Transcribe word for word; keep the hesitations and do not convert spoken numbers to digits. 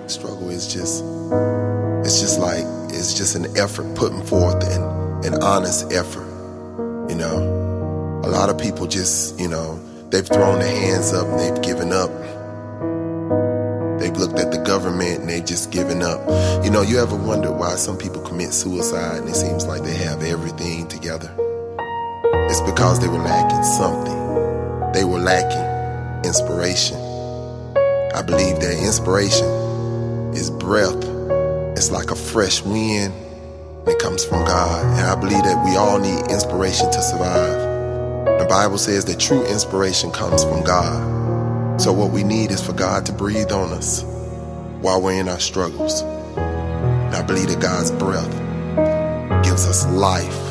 Struggle is just, it's just like, it's just an effort putting forth an, an honest effort, you know. A lot of people just, you know, they've thrown their hands up and they've given up. They've looked at the government and they've just given up. You know, you ever wonder why some people commit suicide and it seems like they have everything together? It's because they were lacking something. They were lacking inspiration. I believe that inspiration is breath. It's like a fresh wind. It comes from God. And I believe that we all need inspiration to survive. The Bible says that true inspiration comes from God. So what we need is for God to breathe on us while we're in our struggles. And I believe that God's breath gives us life.